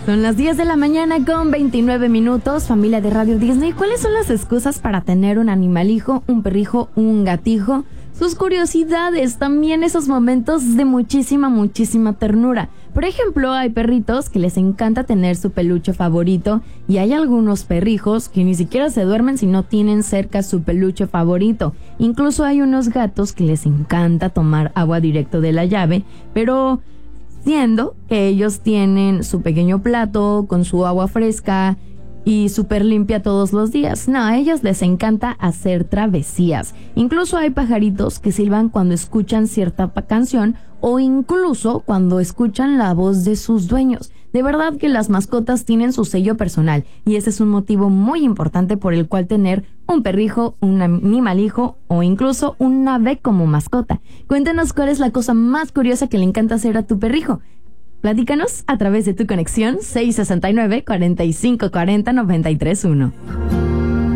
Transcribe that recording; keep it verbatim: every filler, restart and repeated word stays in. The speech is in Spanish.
Son las diez de la mañana con veintinueve minutos, familia de Radio Disney. ¿Cuáles son las excusas para tener un animalijo, un perrijo, un gatijo? Sus curiosidades, también esos momentos de muchísima, muchísima ternura. Por ejemplo, hay perritos que les encanta tener su peluche favorito y hay algunos perrijos que ni siquiera se duermen si no tienen cerca su peluche favorito. Incluso hay unos gatos que les encanta tomar agua directo de la llave, pero siendo que ellos tienen su pequeño plato con su agua fresca y súper limpia todos los días. No, a ellos les encanta hacer travesías. Incluso hay pajaritos que silban cuando escuchan cierta canción o incluso cuando escuchan la voz de sus dueños. De verdad que las mascotas tienen su sello personal y ese es un motivo muy importante por el cual tener un perrijo, un animalijo o incluso un ave como mascota. Cuéntanos cuál es la cosa más curiosa que le encanta hacer a tu perrijo. Platícanos a través de tu conexión seis sesenta y nueve, cuarenta y cinco cuarenta, noventa y tres uno.